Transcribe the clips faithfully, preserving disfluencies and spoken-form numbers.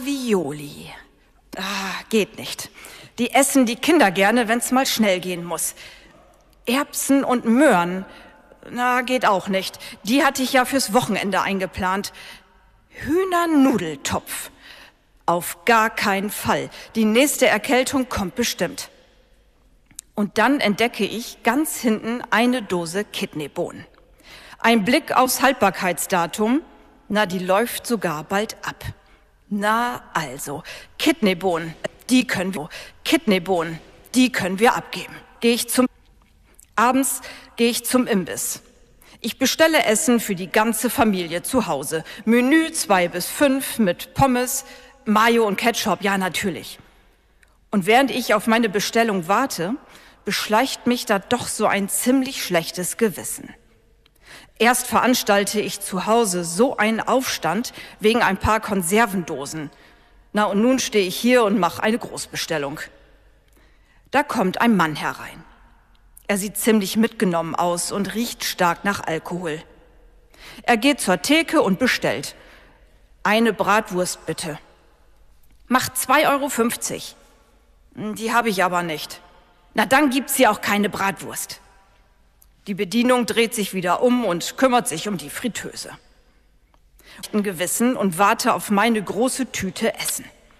Ravioli. Ah, geht nicht. Die essen die Kinder gerne, wenn's mal schnell gehen muss. Erbsen und Möhren, na, geht auch nicht. Die hatte ich ja fürs Wochenende eingeplant. Hühnernudeltopf. Auf gar keinen Fall. Die nächste Erkältung kommt bestimmt. Und dann entdecke ich ganz hinten eine Dose Kidneybohnen. Ein Blick aufs Haltbarkeitsdatum, na, die läuft sogar bald ab. Na also, Kidneybohnen, die können wir, Kidneybohnen, die können wir abgeben. Gehe ich zum, abends gehe ich zum Imbiss. Ich bestelle Essen für die ganze Familie zu Hause. Menü zwei bis fünf mit Pommes, Mayo und Ketchup, ja natürlich. Und während ich auf meine Bestellung warte, beschleicht mich da doch so ein ziemlich schlechtes Gewissen. Erst veranstalte ich zu Hause so einen Aufstand wegen ein paar Konservendosen. Na, und nun stehe ich hier und mache eine Großbestellung. Da kommt ein Mann herein. Er sieht ziemlich mitgenommen aus und riecht stark nach Alkohol. Er geht zur Theke und bestellt. Eine Bratwurst bitte. Macht zwei Euro fünfzig. Die habe ich aber nicht. Na, dann gibt's hier auch keine Bratwurst. Die Bedienung dreht sich wieder um und kümmert sich um die Fritteuse. Ich habe ein Gewissen und warte auf meine große Tüte Essen.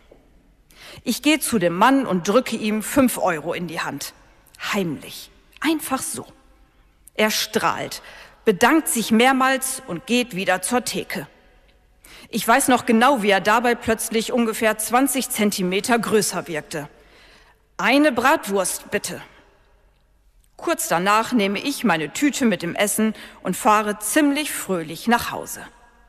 Ich gehe zu dem Mann und drücke ihm fünf Euro in die Hand. Heimlich. Einfach so. Er strahlt, bedankt sich mehrmals und geht wieder zur Theke. Ich weiß noch genau, wie er dabei plötzlich ungefähr zwanzig Zentimeter größer wirkte. Eine Bratwurst, bitte. Kurz danach nehme ich meine Tüte mit dem Essen und fahre ziemlich fröhlich nach Hause.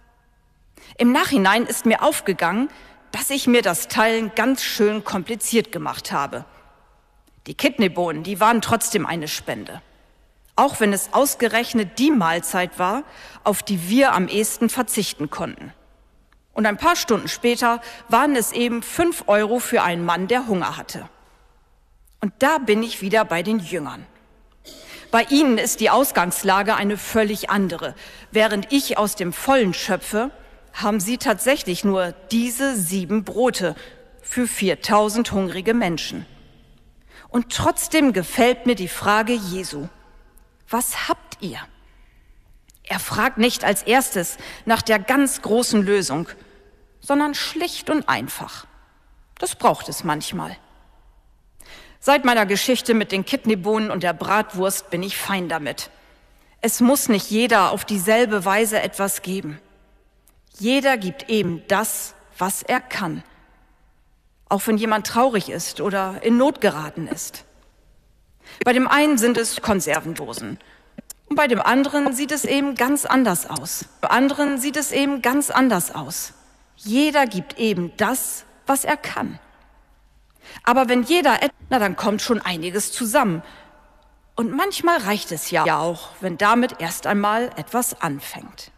Im Nachhinein ist mir aufgegangen, dass ich mir das Teilen ganz schön kompliziert gemacht habe. Die Kidneybohnen, die waren trotzdem eine Spende. Auch wenn es ausgerechnet die Mahlzeit war, auf die wir am ehesten verzichten konnten. Und ein paar Stunden später waren es eben fünf Euro für einen Mann, der Hunger hatte. Und da bin ich wieder bei den Jüngern. Bei ihnen ist die Ausgangslage eine völlig andere. Während ich aus dem Vollen schöpfe, haben sie tatsächlich nur diese sieben Brote für viertausend hungrige Menschen. Und trotzdem gefällt mir die Frage Jesu: Was habt ihr? Er fragt nicht als erstes nach der ganz großen Lösung, sondern schlicht und einfach. Das braucht es manchmal. Seit meiner Geschichte mit den Kidneybohnen und der Bratwurst bin ich fein damit. Es muss nicht jeder auf dieselbe Weise etwas geben. Jeder gibt eben das, was er kann. Auch wenn jemand traurig ist oder in Not geraten ist. Bei dem einen sind es Konservendosen. Und bei dem anderen sieht es eben ganz anders aus. Bei anderen sieht es eben ganz anders aus. Jeder gibt eben das, was er kann. Aber wenn jeder, na, dann kommt schon einiges zusammen. Und manchmal reicht es ja auch, wenn damit erst einmal etwas anfängt.